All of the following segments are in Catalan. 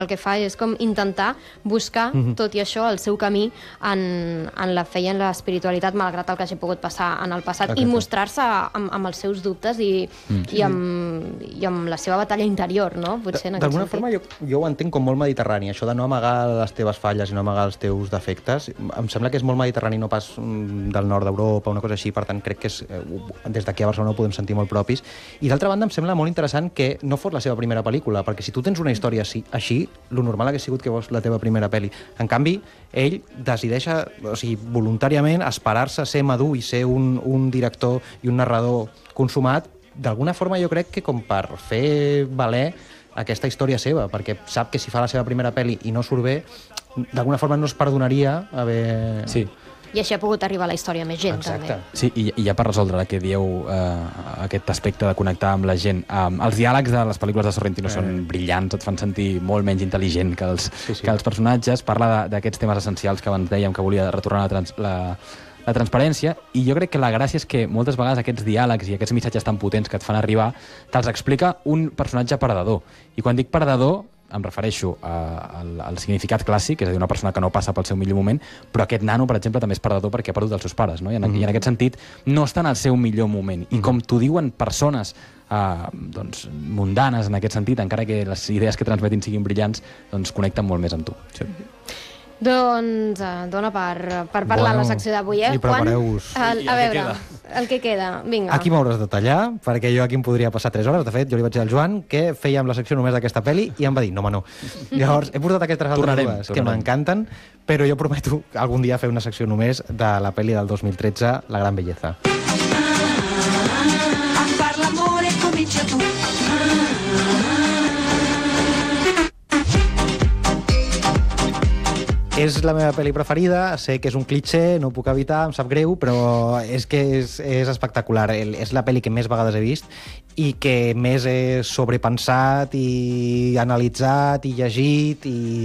el que fa és com intentar buscar, tot i això, el seu camí en la fe i en l'espiritualitat, malgrat el que hagi pogut passar en el passat, i mostrar-se amb els seus dubtes i amb la seva batalla interior, no? Potser en aquest D'alguna sentit. forma jo ho entenc com molt mediterrani, això de no amagar les teves falles i no amagar els teus defectes. Em sembla que és molt mediterrani, no pas del nord d'Europa, una cosa així, per tant crec que és, des d'aquí a Barcelona ho podem sentir molt propis. I d'altra banda em sembla molt interessant que no fos la seva primera pel·lícula, perquè si tu tens una història així, lo normal hagués sigut que fos la teva primera pel·li. En canvi, ell decideix, o sigui, voluntàriament esperar-se a ser madur i ser un director i un narrador consumat, d'alguna forma jo crec que com per fer valer aquesta història seva, perquè sap que si fa la seva primera pel·li i no surt bé, d'alguna forma no es perdonaria haver... Sí. I així ha pogut arribar a la història més gent, Exacte. també. Sí, i ja per resoldre el que dieu, aquest aspecte de connectar amb la gent, els diàlegs de les pel·lícules de Sorrentino són brillants, et fan sentir molt menys intel·ligent que els personatges, parla d'aquests temes essencials que abans dèiem que volia retornar la transparència, i jo crec que la gràcia és que moltes vegades aquests diàlegs i aquests missatges tan potents que et fan arribar te'ls explica un personatge perdedor. I quan dic perdedor em refereixo al significat clàssic, és a dir, una persona que no passa pel seu millor moment, però aquest nano, per exemple, també és perdedor perquè ha perdut els seus pares, no? I en aquest sentit no està en el seu millor moment. I com t'ho diuen persones doncs, mundanes en aquest sentit, encara que les idees que transmetin siguin brillants, doncs connecten molt més amb tu. Sí. Doncs dona per parlar la secció d'avui, i prepareu-vos. A veure, el que queda, vinga. Aquí m'hauràs de tallar, perquè jo aquí em podria passar 3 hores. De fet, jo li vaig dir al Joan que fèiem la secció només d'aquesta pel·li i em va dir, no, home, no. Llavors, he portat aquestes altres dues que m'encanten, però jo prometo algun dia fer una secció només de la pel·li del 2013, La gran belleza. A far l'amore comincia tu. És la meva pel·li preferida, sé que és un cliché, no ho puc evitar, em sap greu, però és que és espectacular. És la pel·li que més vegades he vist i que més he sobrepensat i analitzat i llegit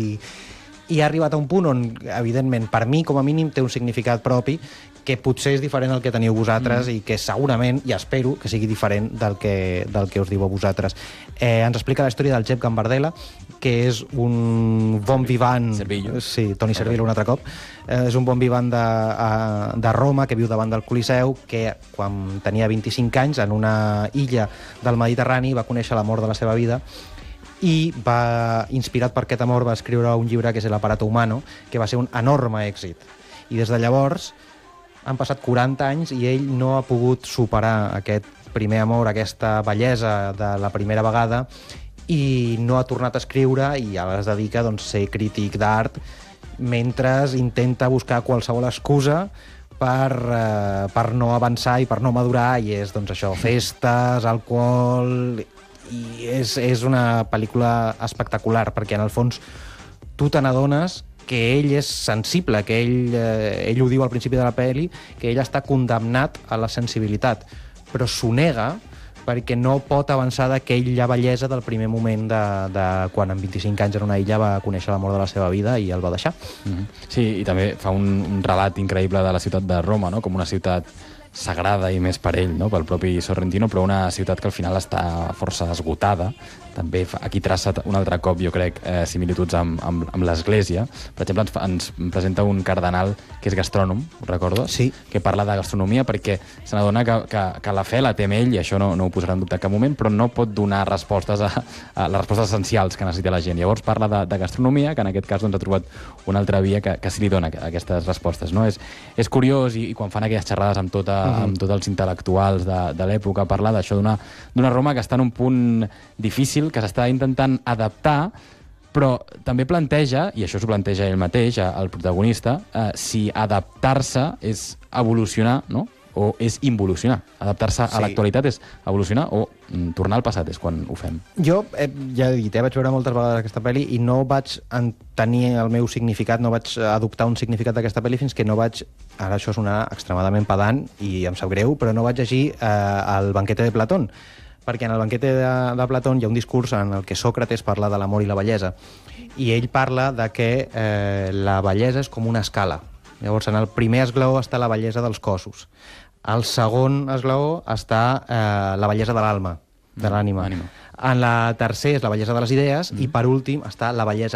i ha arribat a un punt on, evidentment, per mi, com a mínim, té un significat propi que potser és diferent al que teniu vosaltres i que segurament, i espero, que sigui diferent del que us diu a vosaltres. Ens explica la història del Jep Gambardella, que és un bon vivant... Servillo. Sí, Toni Servillo un altre cop. És un bon vivant de Roma, que viu davant del Coliseu, que quan tenia 25 anys, en una illa del Mediterrani, va conèixer l'amor de la seva vida i va, inspirat per aquest amor, va escriure un llibre que és El aparato humano, que va ser un enorme èxit. I des de llavors han passat 40 anys i ell no ha pogut superar aquest primer amor, aquesta bellesa de la primera vegada, i no ha tornat a escriure i ara es dedica a ser crític d'art mentre intenta buscar qualsevol excusa per no avançar i per no madurar, i és doncs això, festes, alcohol, i és una pel·lícula espectacular perquè en el fons tu te n'adones que ell és sensible, que ell ho diu al principi de la pel·li, que ell està condemnat a la sensibilitat, però s'ho nega perquè no pot avançar d'aquella bellesa del primer moment de quan amb 25 anys en una illa va conèixer l'amor de la seva vida i el va deixar. Sí, i també fa un relat increïble de la ciutat de Roma, no? Com una ciutat sagrada i més per ell, no? Pel propi Sorrentino, però una ciutat que al final està força esgotada. També aquí traça un altre cop, jo crec, similituds amb l'Església. Per exemple, ens presenta un cardenal que és gastrònom, ho recordes? Sí. Que parla de gastronomia perquè se n'adona que la fe la té ell, i això no ho posarà en dubte en cap moment, però no pot donar respostes a les respostes essencials que necessita la gent. Llavors parla de gastronomia, que en aquest cas doncs, ha trobat una altra via que sí li dona aquestes respostes. No? És curiós, i quan fan aquelles xerrades amb tots els intel·lectuals de l'època, parla d'això, d'una Roma que està en un punt difícil, que s'està intentant adaptar, però també planteja, i això s'ho planteja ell mateix, el protagonista, si adaptar-se és evolucionar, no? O és involucionar. Adaptar-se a l'actualitat és evolucionar, o tornar al passat és quan ho fem. Jo, ja he dit, vaig veure moltes vegades aquesta pel·li i no vaig tenir el meu significat, no vaig adoptar un significat d'aquesta pel·li fins que no vaig, ara això sonarà extremadament pedant i em sap greu, però no vaig llegir el banquete de Platón, perquè en el banquete de Platón hi ha un discurs en el que Sòcrates parla de l'amor i la bellesa, i ell parla de que la bellesa és com una escala. Llavors, en el primer esglaó està la bellesa dels cossos, al segon esglaó està la bellesa de l'alma, de l'ànima. En la tercera és la bellesa de les idees i per últim està la bellesa